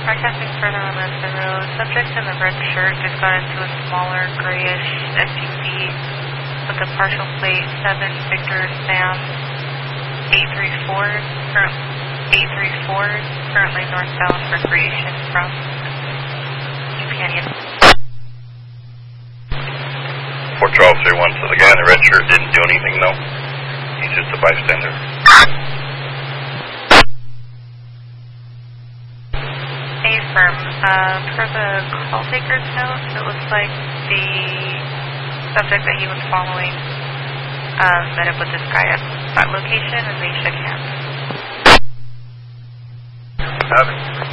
Broadcasting further on the road. Subject in the red shirt just got into a smaller grayish SUV with a partial plate 7 Victor Sam 834, currently northbound recreation from New Canyon. Fort Charles 31, so the guy in the red shirt didn't do anything though. He's just a bystander. Affirm. Per the call taker's notes, it looks like the subject that he was following met up with this guy at that location and they shook hands. Copy.